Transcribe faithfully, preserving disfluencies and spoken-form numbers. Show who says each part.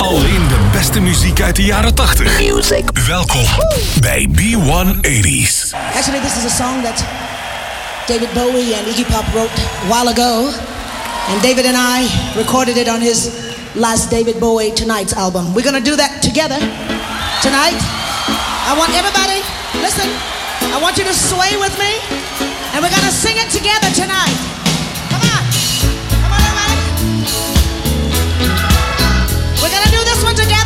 Speaker 1: Alleen de beste muziek uit de jaren tachtig.
Speaker 2: Music.
Speaker 1: Welkom bij B honderdtachtig.
Speaker 3: Actually, this is a song that David Bowie and Iggy Pop wrote a while ago. And David and I recorded it on his last David Bowie Tonight's album. We're gonna do that together tonight. I want everybody, listen, I want you to sway with me.